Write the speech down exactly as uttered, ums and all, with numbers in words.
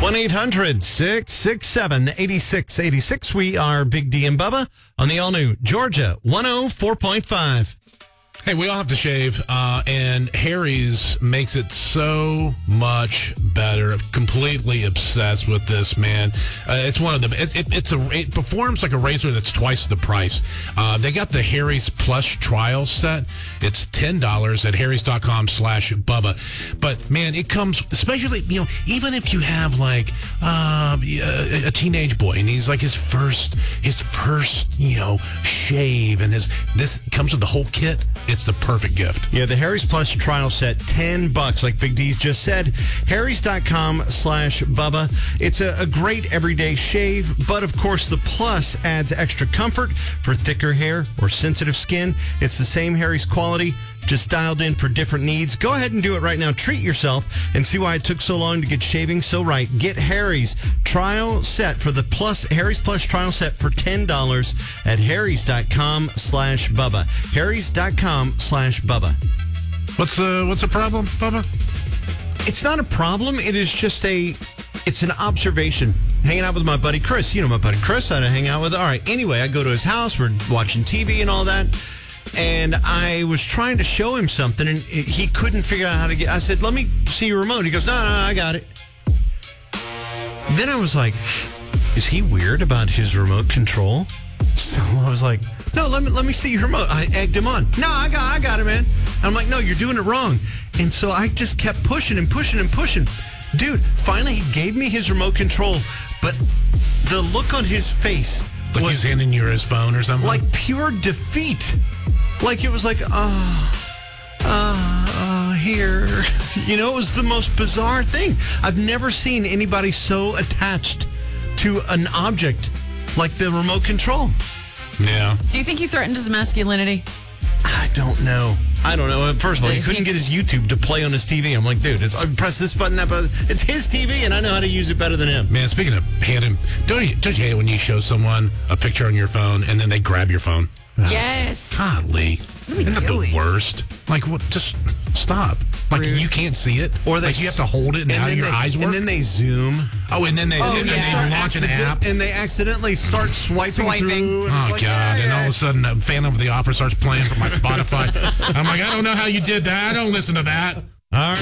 one eight hundred six six seven eight six eight six. We are Big D and Bubba on the all-new Georgia one oh four point five. Hey, we all have to shave, uh, and Harry's makes it so much better. I'm completely obsessed with this, man. Uh, it's one of them. It, it, it's a. It performs like a razor that's twice the price. Uh, they got the Harry's Plush trial set. It's ten dollars at harrys.com slash Bubba. But, man, it comes, especially, you know, even if you have, like, uh, a, a teenage boy, and he's, like, his first, his first, you know, shave, and his this comes with the whole kit. It's the perfect gift. Yeah, the Harry's Plus trial set, ten bucks, like Big D's just said. harrys.com slash Bubba. It's a, a great everyday shave, but of course the Plus adds extra comfort for thicker hair or sensitive skin. It's the same Harry's quality, just dialed in for different needs. Go ahead and do it right now. Treat yourself and see why it took so long to get shaving so right. Get Harry's trial set for the Plus, Harry's Plus trial set for ten dollars at harrys.com slash Bubba. harrys.com slash Bubba. What's the, what's the problem, Bubba? It's not a problem. It is just a, it's an observation. Hanging out with my buddy Chris. You know my buddy Chris. I hang out with. All right. Anyway, I go to his house. We're watching T V and all that. And I was trying to show him something, and he couldn't figure out how to get. I said, "Let me see your remote." He goes, "No, no, no, I got it." Then I was like, "Is he weird about his remote control?" So I was like, "No, let me let me see your remote." I egged him on. "No, I got I got it, man." And I'm like, "No, you're doing it wrong." And so I just kept pushing and pushing and pushing. Dude, finally he gave me his remote control, but the look on his face, like he's handing you his phone or something, like pure defeat. Like it was like, oh, uh, uh, here. You know, it was the most bizarre thing. I've never seen anybody so attached to an object like the remote control. Yeah. Do you think he threatened his masculinity? I don't know. I don't know. First of all, he couldn't get his YouTube to play on his T V. I'm like, dude, it's, I press this button, that button. It's his T V, and I know how to use it better than him. Man, speaking of handing, don't you, don't you hate when you show someone a picture on your phone and then they grab your phone? Yes. Golly. What are we Isn't that doing? the worst? Like, what? Just stop. Like, Rude. you can't see it? Or they like, you have to hold it and, and how then your they, eyes work? And then they zoom. Oh, and then they, Oh, and yeah. then they launch an Accident- app. And they accidentally start swiping, Swiping. through. And Oh, it's like, God. yeah, And yeah. all of a sudden, a Phantom of the Opera starts playing from my Spotify. I'm like, I don't know how you did that. I don't listen to that. All right.